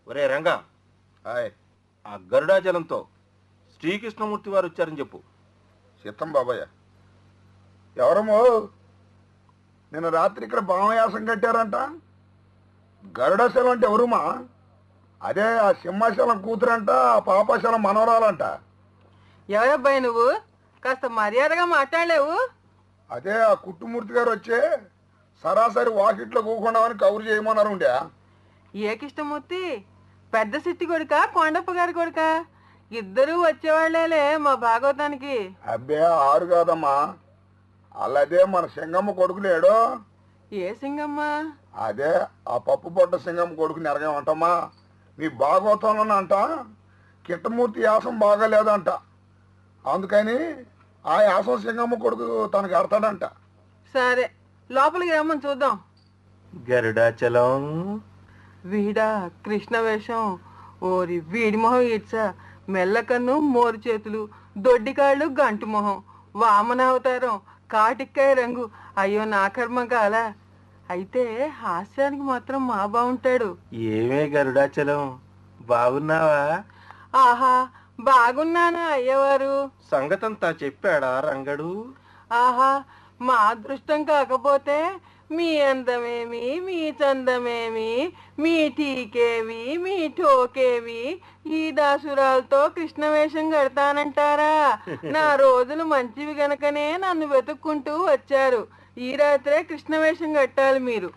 ఒరే రంగా, హాయ్. ఆ గరుడాచలంతో శ్రీకృష్ణమూర్తి వారు వచ్చారని చెప్పు. చిత్తం బాబాయ్. ఎవరమ్మో నిన్న రాత్రి ఇక్కడ భామయాసం కట్టారంట. గరుడాచలం అంటే ఎవరుమా? అదే ఆ సింహాచలం కూతురంట, ఆ పాపాచలం మనవరాలంట. ఎవరబ్బాయి నువ్వు? కాస్త మర్యాదగా మాట్లాడలేవు? అదే ఆ కుట్టుమూర్తి గారు వచ్చే సరాసరి వాకిట్లో కూకుండామని కబురు చేయమన్నారు ఉండే. ఏ కృష్ణమూర్తి? పెద్ద సిట్టి కొడుక, కొండప్ప గారి కొడుక? ఇద్దరూ వచ్చేవాళ్లేలే మా భాగవతానికి. అబ్బే ఆరు కాదమ్మా, అలాదే మన సింగమ్మ కొడుకు లేడు. ఏ సింగమ్మ? అదే ఆ పప్పు పొట్ట సింగమ్మ కొడుకు నెరగమంటమ్మా. మీ భాగవతంలోనే అంట కిట్టమూర్తి యాసం బాగాలేదంట, అందుకని ఆ యాసం సింగమ్మ కొడుకు తనకి ఆడతాడంట. సరే లోపలికి రమ్మని చూద్దాం. గరుడాచలం వీడా కృష్ణ వేషం? ఓరి వీడి మొహం ఈడ్చా, మెల్లకన్ను మోరు చేతులు, దొడ్డికాళ్ళు గంటు మొహం, వామన అవతారం, కాటిక్కాయ రంగు. అయ్యో నా కర్మ కాల. అయితే హాస్యానికి మాత్రం మా బాగుంటాడు. ఏమే గరుడాచలం, బాగున్నావా? ఆహా బాగున్నానా అయ్యవారు? సంగతంతా చెప్పాడా రంగడు? ఆహా మా అదృష్టం కాకపోతే మీ అందమేమి, మీ చందమేమి, మీ టీకేవి, మీ టోకేవి, ఈ దాసురాలతో కృష్ణవేషం కడతానంటారా? నా రోజులు మంచివి గనకనే నన్ను వెతుక్కుంటూ వచ్చారు. ఈ రాత్రే కృష్ణవేషం కట్టాలి మీరు.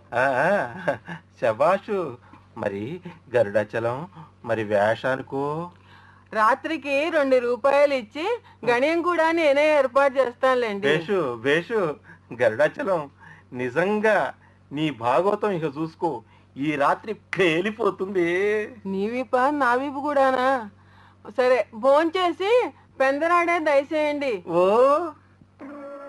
శబాషు. మరి గరుడాచలం, మరి వేషానికో? రాత్రికి 2 రూపాయలు ఇచ్చి గణ్యం కూడా నేనే ఏర్పాటు చేస్తానులేండి. వేషు వేషు. గరుడాచలం, నిజంగా నీ భాగవతం ఇక చూసుకో, ఈ రాత్రి పేలిపోతుంది. నీ వీప నా వీపు కూడానా? సరే భోంచేసి పెందరాడే దయచేయండి. ఓ